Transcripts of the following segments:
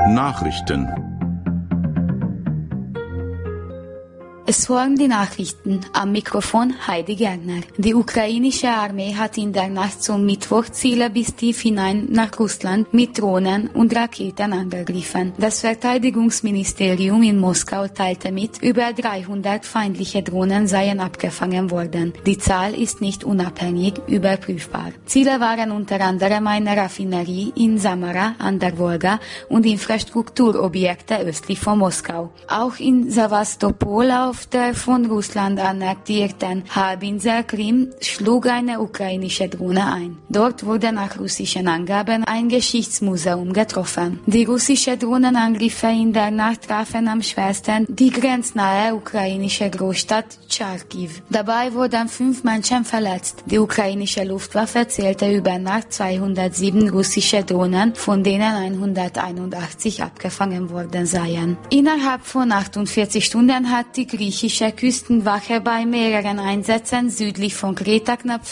Nachrichten. Es folgen die Nachrichten. Am Mikrofon Heidi Gärtner. Die ukrainische Armee hat in der Nacht zum Mittwoch Ziele bis tief hinein nach Russland mit Drohnen und Raketen angegriffen. Das Verteidigungsministerium in Moskau teilte mit, über 300 feindliche Drohnen seien abgefangen worden. Die Zahl ist nicht unabhängig überprüfbar. Ziele waren unter anderem eine Raffinerie in Samara an der Wolga und Infrastrukturobjekte östlich von Moskau. Auch in Sewastopol auf der von Russland annektierten Halbinsel Krim schlug eine ukrainische Drohne ein. Dort wurde nach russischen Angaben ein Geschichtsmuseum getroffen. Die russischen Drohnenangriffe in der Nacht trafen am schwersten die grenznahe ukrainische Großstadt Charkiw. Dabei wurden 5 Menschen verletzt. Die ukrainische Luftwaffe zählte über Nacht 207 russische Drohnen, von denen 181 abgefangen worden seien. Innerhalb von 48 Stunden hat die griechische Küstenwache bei mehreren Einsätzen südlich von Kreta knapp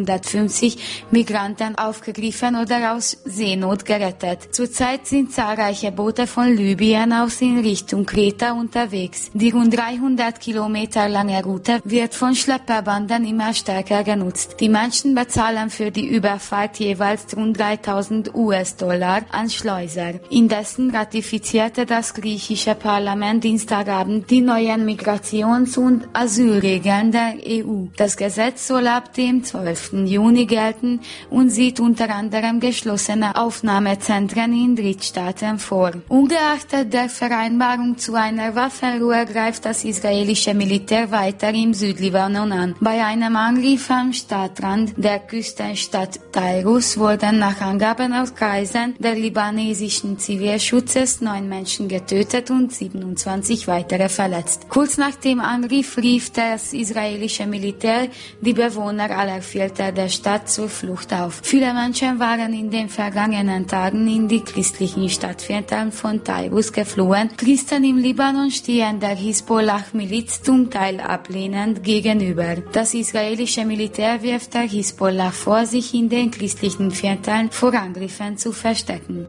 550 Migranten aufgegriffen oder aus Seenot gerettet. Zurzeit sind zahlreiche Boote von Libyen aus in Richtung Kreta unterwegs. Die rund 300 Kilometer lange Route wird von Schlepperbanden immer stärker genutzt. Die Menschen bezahlen für die Überfahrt jeweils rund 3.000 US-Dollar an Schleuser. Indessen ratifizierte das griechische Parlament Dienstagabend die neuen Migrations- und Asylregeln der EU. Das Gesetz soll ab dem 12. Juni gelten und sieht unter anderem geschlossene Aufnahmezentren in Drittstaaten vor. Ungeachtet der Vereinbarung zu einer Waffenruhe greift das israelische Militär weiter im Südlibanon an. Bei einem Angriff am Stadtrand der Küstenstadt Tairus wurden nach Angaben aus Kreisen der libanesischen Zivilschutzes 9 Menschen getötet und 27 weitere verletzt. Kurz nach dem Angriff rief das israelische Militär die Bewohner aller Viertel der Stadt zur Flucht auf. Viele Menschen waren in den vergangenen Tagen in die christlichen Stadtvierteln von Tairus geflohen. Christen im Libanon stehen der Hisbollah-Miliz zum Teil ablehnend gegenüber. Das israelische Militär wirft der Hisbollah vor, sich in den christlichen Vierteln vor Angriffen zu verstecken.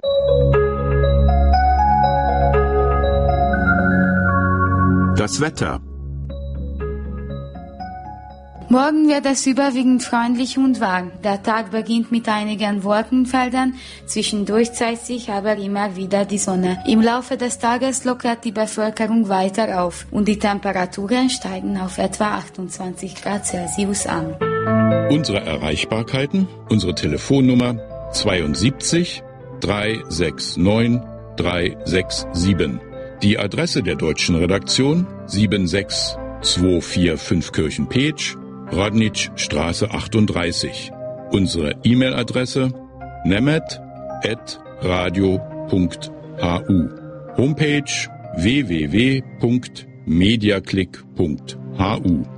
Das Wetter. Morgen wird es überwiegend freundlich und warm. Der Tag beginnt mit einigen Wolkenfeldern, zwischendurch zeigt sich aber immer wieder die Sonne. Im Laufe des Tages lockert die Bevölkerung weiter auf und die Temperaturen steigen auf etwa 28 Grad Celsius an. Unsere Erreichbarkeiten, unsere Telefonnummer 72 369 367. Die Adresse der deutschen Redaktion 76245 Kirchen-Peetsch, Radnitzstraße 38. Unsere E-Mail-Adresse nemet@radio.hu. Homepage www.mediaclick.hu.